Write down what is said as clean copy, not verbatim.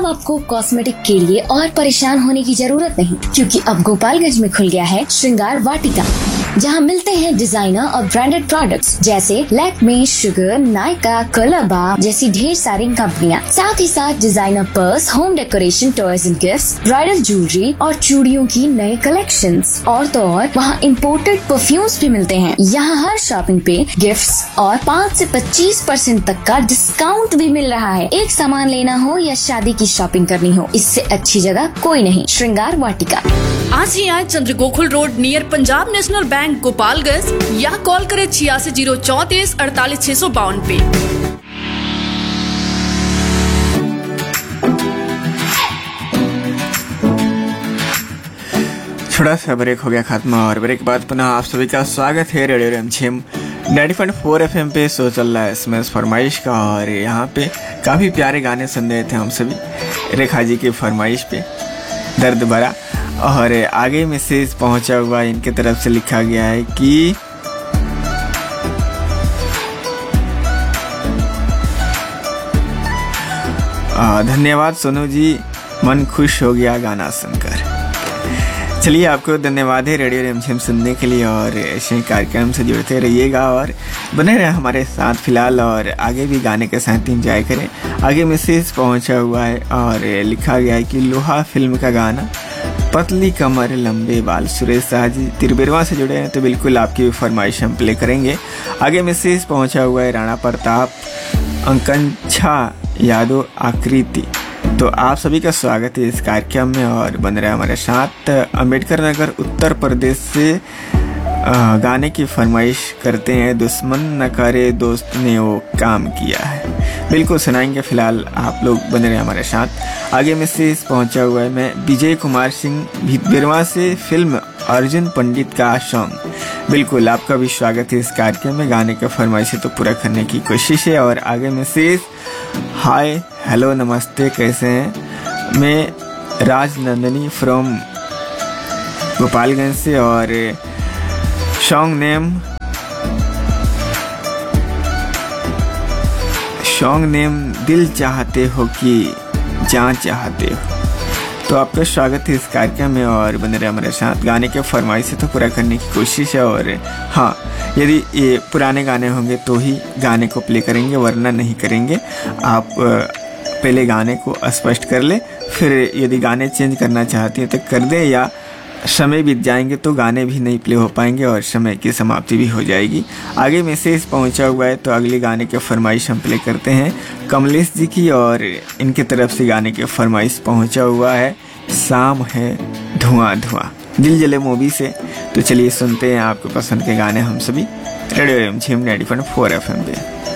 आपको कॉस्मेटिक के लिए और परेशान होने की जरूरत नहीं, क्योंकि अब गोपालगंज में खुल गया है श्रृंगार वाटिका, जहां मिलते हैं डिजाइनर और ब्रांडेड प्रोडक्ट्स जैसे लैक्मे, शुगर, नायका, कलरबा जैसी ढेर सारी कंपनियां। साथ ही साथ designer purse, home decoration, toys and gifts, bridal jewellery और चूड़ियों की नए कलेक्शंस। और तो और वहाँ इम्पोर्टेड परफ्यूम्स भी मिलते हैं। यहाँ हर शॉपिंग पे गिफ्ट्स और 5 से 25% तक का डिस्काउंट भी मिल रहा है। एक सामान लेना हो या शादी की शॉपिंग करनी हो, इससे अच्छी जगह कोई नहीं। श्रृंगार वाटिका। आज ही आए चंद्र Gokul road near Punjab national bank Gopalganj, या कॉल करें 86 034 48 652 पे। थोड़ा सा ब्रेक हो गया खत्म और ब्रेक के बाद पुनः आप सभी का स्वागत है रेडियो रिमझिम 90.4 FM पे। शो चल रहा है SMS फरमाइश का और यहाँ पे काफ़ी प्यारे गाने सुन रहे थे हम सभी रेखा जी की फरमाइश पे, दर्द भरा। और आगे मैसेज पहुंचा हुआ इनके तरफ से लिखा गया है कि धन्यवाद सोनू जी, मन खुश हो गया गाना सुनकर। चलिए, आपको धन्यवाद है रेडियो रिमझिम सुनने के लिए और ऐसे कार्यक्रम से जुड़ते रहिएगा और बने रहे हमारे साथ फिलहाल, और आगे भी गाने के साथ एंजॉय करें। आगे मैसेज पहुंचा हुआ है और लिखा गया है कि लोहा फिल्म का गाना पतली कमर लंबे बाल। सुरेश शाह जी तिरबिरवा से जुड़े हैं, तो बिल्कुल आपकी फरमाइश हम प्ले करेंगे। आगे मैसेज पहुंचा हुआ है राणा प्रताप, अंकंछा यादव आकृति। तो आप सभी का स्वागत है इस कार्यक्रम में और बन रहे हमारे साथ। अंबेडकर नगर उत्तर प्रदेश से गाने की फरमाइश करते हैं, दुश्मन न करे दोस्त ने वो काम किया है। बिल्कुल सुनाएंगे, फिलहाल आप लोग बने रहे हमारे साथ। आगे मैसेज पहुंचा हुआ है मैं विजय कुमार सिंह भितबिरवा से, फिल्म अर्जुन पंडित का सॉन्ग। बिल्कुल आपका भी स्वागत है इस कार्यक्रम में। गाने का फरमाइश तो पूरा करने की कोशिश है। और आगे मैसेज, हाय हेलो नमस्ते, कैसे हैं? मैं राजनंदनी फ्रॉम गोपालगंज से और सॉन्ग नेम दिल चाहते हो कि जान चाहते हो। तो आपका स्वागत है इस कार्यक्रम में और बने रहे हमारे साथ। गाने के फरमाइश से तो पूरा करने की कोशिश है। और हाँ, यदि ये पुराने गाने होंगे तो ही गाने को प्ले करेंगे, वरना नहीं करेंगे। आप पहले गाने को स्पष्ट कर ले, फिर यदि गाने चेंज करना चाहती हैं तो कर दे, या समय बीत जाएंगे तो गाने भी नहीं प्ले हो पाएंगे और समय की समाप्ति भी हो जाएगी। आगे मैसेज पहुंचा हुआ है, तो अगले गाने के फरमाइश हम प्ले करते हैं कमलेश जी की, और इनके तरफ से गाने के फरमाइश पहुंचा हुआ है शाम है धुआं धुआं, दिल जले मूवी से। तो चलिए सुनते हैं आपके पसंद के गाने हम सभी रेडियो रिमझिम 90.4 FM पे।